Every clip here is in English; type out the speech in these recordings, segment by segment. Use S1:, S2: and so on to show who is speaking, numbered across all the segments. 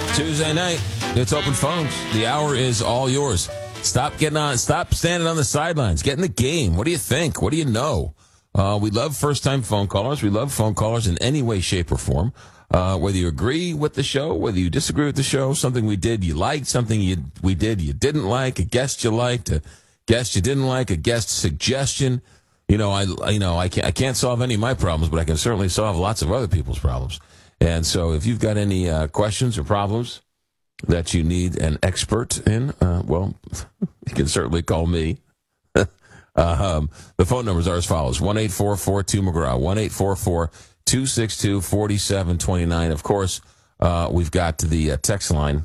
S1: Tuesday night, it's open phones. The hour is all yours. Stop standing on the sidelines. Get in the game. What do you think? What do you know? We love first-time phone callers. We love phone callers in any way, shape, or form. Whether you agree with the show, whether you disagree with the show, something we did you liked, something we did you didn't like, a guest you liked, a guest you didn't like, a guest suggestion. I can't solve any of my problems, but I can certainly solve lots of other people's problems. And so if you've got any questions or problems that you need an expert in, well, you can certainly call me. The phone numbers are as follows: 1-844-2-McGraw, 1-844-262-4729. Of course, we've got the text line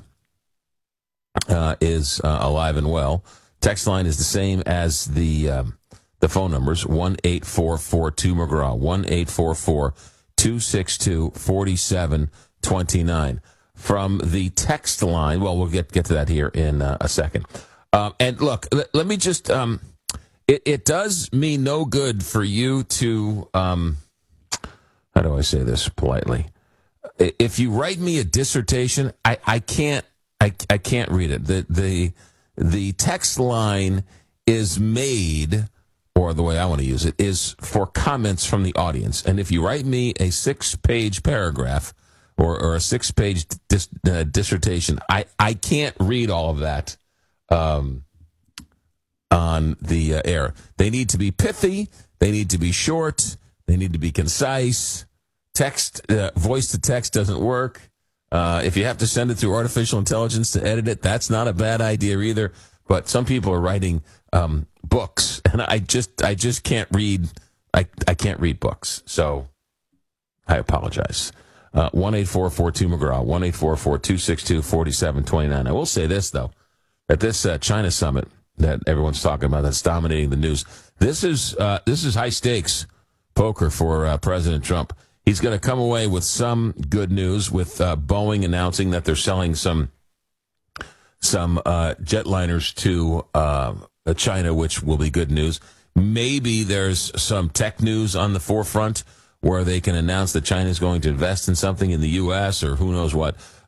S1: is alive and well. Text line is the same as the phone numbers, 1-844-2-McGraw, 1-844-262-4729. From the text line, well, we'll get to that here in a second. And look, let me just, it does me no good for you to, how do I say this politely? If you write me a dissertation, I can't read it. The text line is made, or the way I want to use it, is for comments from the audience. And if you write me a 6-page paragraph or a 6-page dissertation, I can't read all of that on the air. They need to be pithy. They need to be short. They need to be concise. Text, voice to text doesn't work. If you have to send it through artificial intelligence to edit it, that's not a bad idea either. But some people are writing books, and I just can't read. I can't read books, so I apologize. 1-844-2-McGraw, 1-844-262-4729. I will say this, though, at this China summit that everyone's talking about, that's dominating the news, this is high stakes poker for President Trump. He's going to come away with some good news, with Boeing announcing that they're selling some jetliners to China, which will be good news. Maybe there's some tech news on the forefront where they can announce that China is going to invest in something in the U.S. or who knows what.